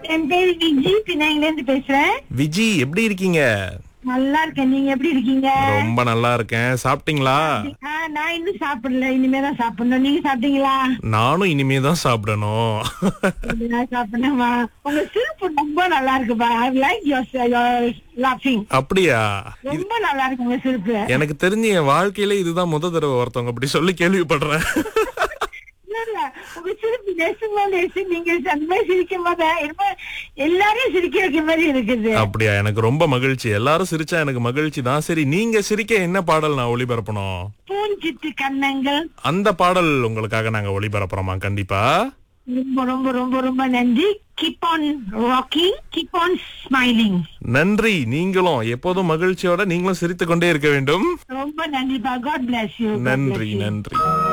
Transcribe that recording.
என் பேரு விஜி, பின்னாங்கில இருந்து பேசுறேன். விஜி, எப்படி இருக்கீங்க? நல்லா இருக்கேன். நீங்க எப்படி இருக்கீங்க? ரொம்ப நல்லா இருக்கேன். சாப்பிட்டீங்களா? நான் இன்னும் சாப்பிடல, இனிமேதான் சாப்பிடணும். நீங்க சாப்பிட்டீங்களா? நானும் இனிமே தான் சாப்பிடணும். சாப்பிடணுமா? உங்க சிரிப்பு ரொம்ப நல்லா இருக்குப்பா. I like your லாஃபிங். அப்படியா? ரொம்ப நல்லா இருக்கு உங்க சிரிப்பு. எனக்கு தெரிஞ்சு என் வாழ்க்கையில இதுதான் தடவை ஒருத்தவங்க அப்படி சொல்லி கேள்விப்படுறேன். உங்க சிரிப்பு நீங்க அந்த மாதிரி சிரிக்கும் போது எல்லாரையும் சிரிக்க வைக்க மாதிரி இருக்குது. அப்படியா? எனக்கு ரொம்ப மகிழ்ச்சி. எல்லாரும் சிரிச்சா எனக்கு மகிழ்ச்சி தான். சரி, நீங்க சிரிக்க என்ன பாடல் நான் ஒளிபரப்பணும்? பூஞ்சிட்டு கண்ணங்கள். அந்த பாடல் உங்களுக்காக நாங்க ஒளிபரப்புறோமா? கண்டிப்பா. ரொம்ப ரொம்ப ரொம்ப ரொம்ப நன்றி. Keep on rocking, keep on smiling. நன்றி. நீங்களும் எப்போதும் மகிழ்ச்சியோட நீங்களும் சிரித்துக் கொண்டே இருக்க வேண்டும். ரொம்ப நன்றிப்பா. God bless you. நன்றி, நன்றி.